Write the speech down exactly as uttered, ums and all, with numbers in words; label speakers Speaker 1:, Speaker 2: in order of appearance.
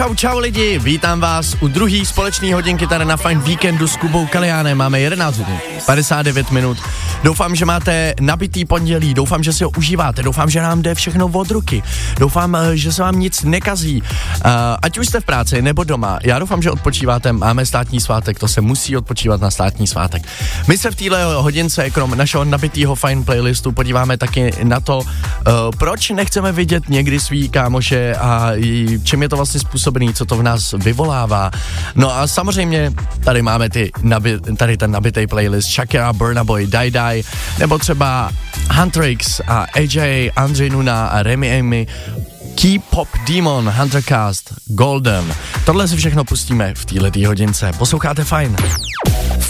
Speaker 1: Čau, čau lidi, vítám vás u druhé společné hodinky tady na Fajn víkendu s Kubou Kaliánem. Máme jedenáct hodin, padesát devět minut. Doufám, že máte nabitý pondělí, doufám, že si ho užíváte, doufám, že nám jde všechno od ruky, doufám, že se vám nic nekazí. Uh, ať už jste v práci nebo doma, já doufám, že odpočíváte, máme státní svátek, to se musí odpočívat na státní svátek. My se v téhle hodince, krom našeho nabitýho Fajn playlistu, podíváme taky na to, uh, proč nechceme vidět někdy svý kámoše a čím je to vlastně způsobený, co to v nás vyvolává. No a samozřejmě tady máme ty nabi, tady ten nabitý playlist Shakira, Burna Boy, Die Die, nebo třeba Huntrix a A J, Andrej Nuna a Remy Amy, Key Pop Demon, Huntercast, Golden. Tohle si všechno pustíme v této hodince. Posloucháte Fajn.